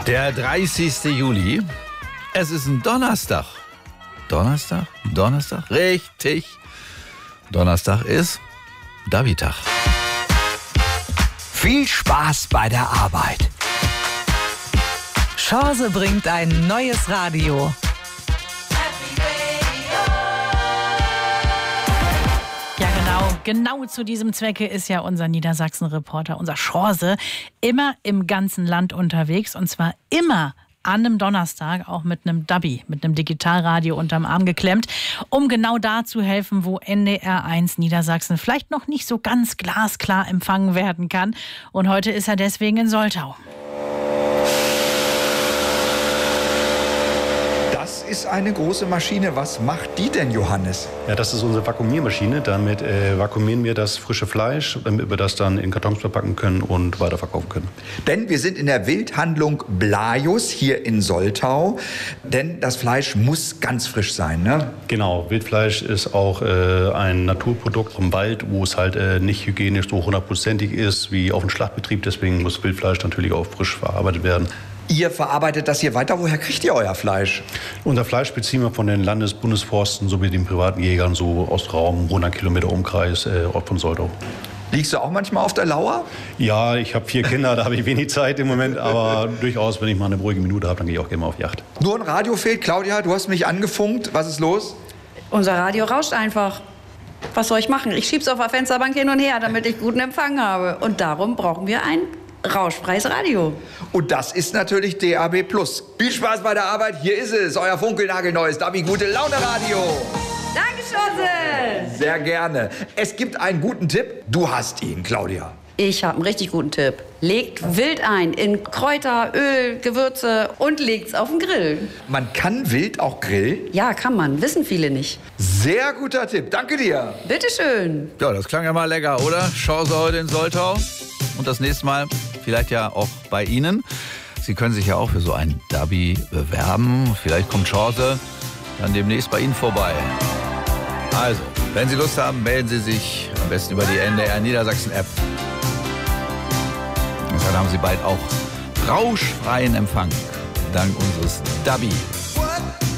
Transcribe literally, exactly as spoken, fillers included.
Der dreißigste Juli. Es ist ein Donnerstag. Donnerstag? Donnerstag? Richtig. Donnerstag ist Dabi-Tag. Viel Spaß bei der Arbeit. Chance bringt ein neues Radio. Ja, genau. Genau zu diesem Zwecke ist ja unser Niedersachsen-Reporter, unser Chance, immer im ganzen Land unterwegs. Und zwar immer an einem Donnerstag, auch mit einem Dabi, mit einem Digitalradio unterm Arm geklemmt, um genau da zu helfen, wo N D R eins Niedersachsen vielleicht noch nicht so ganz glasklar empfangen werden kann. Und heute ist er deswegen in Soltau. Das ist eine große Maschine. Was macht die denn, Johannes? Ja, das ist unsere Vakuumiermaschine. Damit äh, vakuumieren wir das frische Fleisch, damit wir das dann in Kartons verpacken können und weiterverkaufen können. Denn wir sind in der Wildhandlung Blajus hier in Soltau. Denn das Fleisch muss ganz frisch sein, ne? Genau, Wildfleisch ist auch äh, ein Naturprodukt vom Wald, wo es halt äh, nicht hygienisch so hundertprozentig ist wie auf dem Schlachtbetrieb. Deswegen muss Wildfleisch natürlich auch frisch verarbeitet werden. Ihr verarbeitet das hier weiter. Woher kriegt ihr euer Fleisch? Unser Fleisch beziehen wir von den Landes-, Bundesforsten sowie den privaten Jägern, so aus Raum hundert Kilometer Umkreis äh, Ort von Soltau. Liegst du auch manchmal auf der Lauer? Ja, ich habe vier Kinder, da habe ich wenig Zeit im Moment, aber durchaus, wenn ich mal eine ruhige Minute habe, dann gehe ich auch gerne mal auf Yacht. Nur ein Radio fehlt. Claudia, du hast mich angefunkt. Was ist los? Unser Radio rauscht einfach. Was soll ich machen? Ich schieb's auf der Fensterbank hin und her, damit ich guten Empfang habe. Und darum brauchen wir ein rauschfreies Radio. Und das ist natürlich D A B plus. Viel Spaß bei der Arbeit. Hier ist es, euer funkelnagelneues Dabi Gute Laune Radio. Danke, Schotze. Sehr gerne. Es gibt einen guten Tipp. Du hast ihn, Claudia. Ich habe einen richtig guten Tipp. Legt Wild ein in Kräuter, Öl, Gewürze und legt's auf den Grill. Man kann Wild auch grillen? Ja, kann man. Wissen viele nicht. Sehr guter Tipp. Danke dir. Bitteschön. Ja, das klang ja mal lecker, oder? Chance heute in Soltau. Und das nächste Mal vielleicht ja auch bei Ihnen. Sie können sich ja auch für so ein Dabi bewerben. Vielleicht kommt Chance dann demnächst bei Ihnen vorbei. Also, wenn Sie Lust haben, melden Sie sich am besten über die N D R Niedersachsen App. Und dann haben Sie bald auch rauschfreien Empfang dank unseres Dabi.